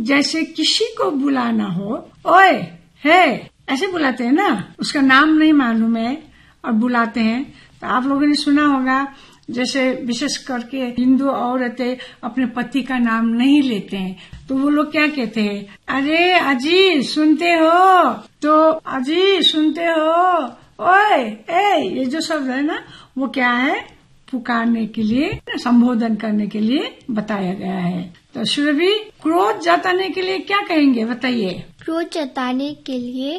जैसे किसी को बुलाना हो, ओए है ऐसे बुलाते हैं ना, उसका नाम नहीं मालूम है और बुलाते हैं। तो आप लोगों ने सुना होगा, जैसे विशेष करके हिंदू औरतें अपने पति का नाम नहीं लेते हैं, तो वो लोग क्या कहते हैं, अरे अजी सुनते हो, तो अजी सुनते हो, ओए ए, ये जो शब्द है ना, वो क्या है, पुकारने के लिए, संबोधन करने के लिए बताया गया है। तो सुरभि, क्रोध जताने के लिए क्या कहेंगे, बताइए। क्रोध जताने के लिए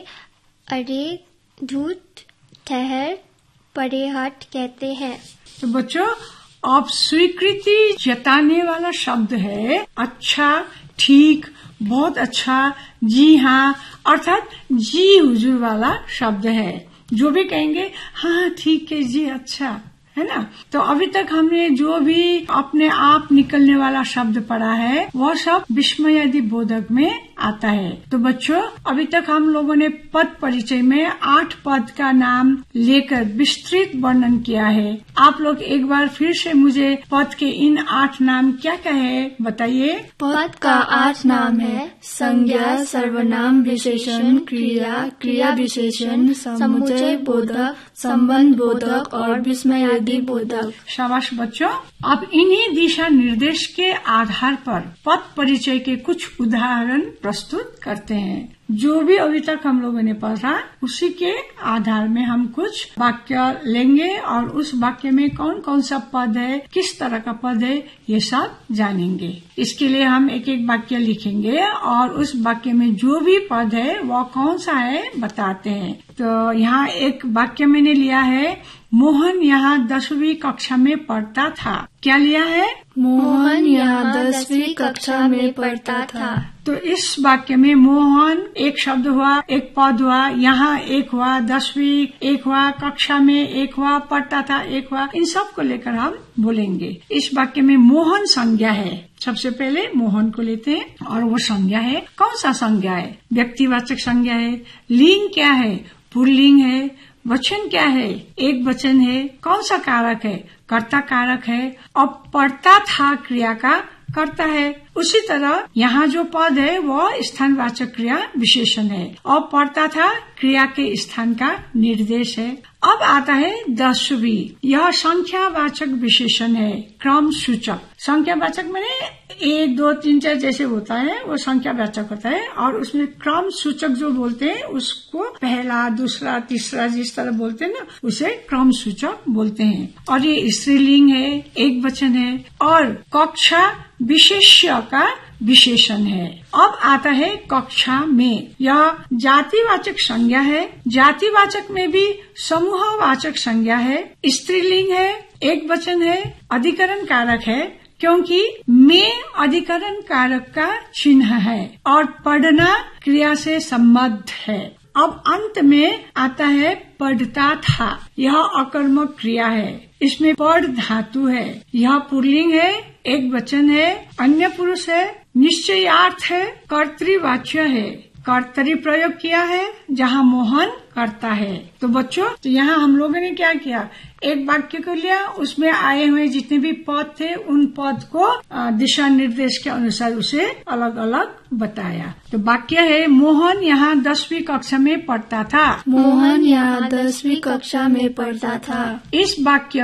अरे, झूठ, ठहर, परे हट कहते हैं। तो बच्चों, अब स्वीकृति जताने वाला शब्द है अच्छा, ठीक, बहुत अच्छा, जी हाँ, अर्थात जी हुजूर वाला शब्द है। जो भी कहेंगे हाँ ठीक है जी, अच्छा है ना। तो अभी तक हमने जो भी अपने आप निकलने वाला शब्द पढ़ा है, वह सब विस्मयादि बोधक में आता है। तो बच्चों, अभी तक हम लोगों ने पद परिचय में 8 पद का नाम लेकर विस्तृत वर्णन किया है। आप लोग एक बार फिर से मुझे पद के इन 8 नाम क्या कहे, बताइए। पद का 8 नाम है संज्ञा, सर्वनाम, विशेषण, क्रिया, क्रिया विशेषण, समुच्चय बोधक, संबंध बोधक और विस्मयादि बोधक। शाबाश बच्चों। अब इन्हीं दिशा निर्देश के आधार पर पद परिचय के कुछ उदाहरण प्रस्तुत करते हैं। जो भी अभी तक हम लोगों ने पढ़ा, उसी के आधार में हम कुछ वाक्य लेंगे और उस वाक्य में कौन कौन सा पद है, किस तरह का पद है, ये सब जानेंगे। इसके लिए हम एक एक वाक्य लिखेंगे और उस वाक्य में जो भी पद है वह कौन सा है बताते हैं। तो यहाँ एक वाक्य मैंने लिया है, मोहन यहाँ 10वीं कक्षा में पढ़ता था। क्या लिया है? मोहन यहाँ 10वीं कक्षा में पढ़ता था। तो इस वाक्य में मोहन एक शब्द हुआ, एक पद हुआ, यहाँ एक हुआ, 10वीं एक हुआ, कक्षा में एक हुआ, पढ़ता था एक हुआ, इन सब को लेकर हम बोलेंगे। इस वाक्य में मोहन संज्ञा है। सबसे पहले मोहन को लेते हैं और वो संज्ञा है। कौन सा संज्ञा है? व्यक्तिवाचक संज्ञा है। लिंग क्या है? पुल्लिंग है। वचन क्या है? एक वचन है। कौन सा कारक है? कर्ता कारक है। अब पढ़ता था क्रिया का करता है। उसी तरह यहाँ जो पद है वो स्थानवाचक क्रिया विशेषण है और पढ़ता था क्रिया के स्थान का निर्देश है। अब आता है 10वीं। यह संख्यावाचक विशेषण है, क्रम सूचक। संख्यावाचक माने 1, 2, 3, 4 जैसे होता है वो संख्यावाचक होता है और उसमें क्रम सूचक जो बोलते हैं उसको पहला, दूसरा, तीसरा जिस तरह बोलते हैं ना, उसे क्रम सूचक बोलते हैं। और ये स्त्रीलिंग है, एक वचन है और कक्षा विशेष्य का विशेषण है। अब आता है कक्षा में। यह जातिवाचक संज्ञा है। जातिवाचक में भी समूहवाचक संज्ञा है। स्त्रीलिंग है, एक वचन है, अधिकरण कारक है क्योंकि में अधिकरण कारक का चिन्ह है और पढ़ना क्रिया से संबद्ध है। अब अंत में आता है पढ़ता था। यह अकर्मक क्रिया है। इसमें पढ़ धातु है। यह पुल्लिंग है, एक वचन है, अन्य पुरुष है, निश्चयार्थ है, कर्तृवाच्य है। कर्तरी प्रयोग किया है जहाँ मोहन करता है। तो बच्चों, तो यहाँ हम लोगों ने क्या किया, एक वाक्य को लिया, उसमें आए हुए जितने भी पद थे उन पद को दिशा निर्देश के अनुसार उसे अलग अलग बताया। तो वाक्य है, मोहन यहाँ 10वीं कक्षा में पढ़ता था। मोहन यहाँ 10वीं कक्षा में पढ़ता था। इस वाक्य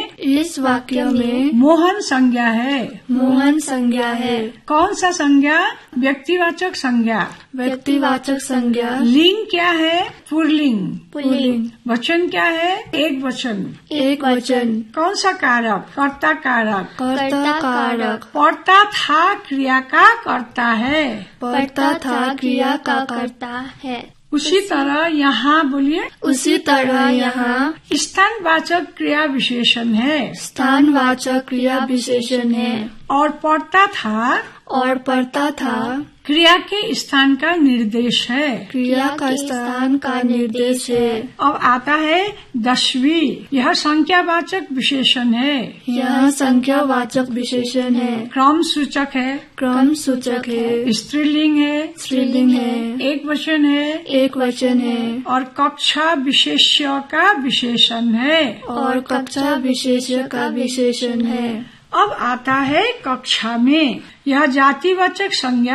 में मोहन संज्ञा है। मोहन संज्ञा है। कौन सा संज्ञा? व्यक्तिवाचक संज्ञा। व्यक्तिवाचक संज्ञा। लिंग क्या है? पुल्लिंग। पुल्लिंग। वचन क्या है? एक वचन। एक वचन। कौन सा कारक? कर्ता कारक। कर्ता कारक। पढ़ता था क्रिया का करता है। पढ़ता था क्रिया का करता है। उसी तरह यहाँ बोलिए। उसी तरह यहाँ स्थानवाचक क्रिया विशेषण है। स्थानवाचक क्रिया विशेषण है। और पढ़ता था और पढ़ता था क्रिया के स्थान का निर्देश है। क्रिया का स्थान का निर्देश है। अब आता है 10वीं। यह संख्यावाचक विशेषण है। यह संख्यावाचक विशेषण है। क्रम सूचक है। क्रम सूचक है। स्त्रीलिंग है। स्त्रीलिंग है। एक वचन है। एक वचन है। और कक्षा विशेष्य का विशेषण है। और कक्षा विशेष्य का विशेषण है। अब आता है कक्षा में। यह जातिवाचक संज्ञा